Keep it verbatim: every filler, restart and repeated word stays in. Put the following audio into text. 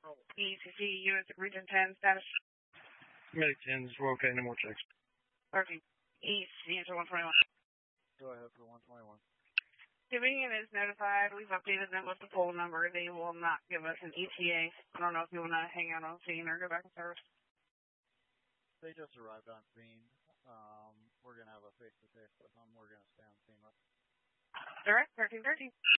E C C, U S Region ten, status. Medic ten, we're okay, no more checks. Perfect. E C C, one twenty-one. Go ahead for one twenty-one. Convenient is notified. We've updated them with the poll number. They will not give us an E T A. I don't know if you want to hang out on scene or go back to service. They just arrived on scene. Um, we're going to have a face-to-face with them. We're going to stay on scene with them. Direct, thirteen thirteen.